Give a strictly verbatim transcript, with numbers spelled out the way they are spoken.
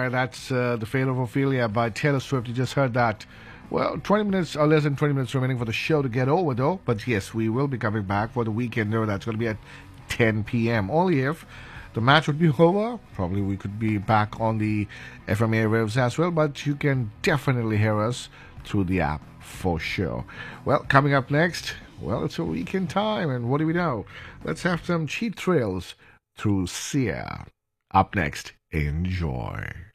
right, that's uh, The Fate of Ophelia by Taylor Swift. You just heard that. Well, twenty minutes or less than twenty minutes remaining for the show to get over, though. But yes, we will be coming back for the weekend. No, that's going to be at ten p.m. Only if the match would be over. Probably we could be back on the F M A waves as well. But you can definitely hear us through the app for sure. Well, coming up next, well, it's a weekend time. And what do we know? Let's have some cheap thrills through Sia. Up next, enjoy.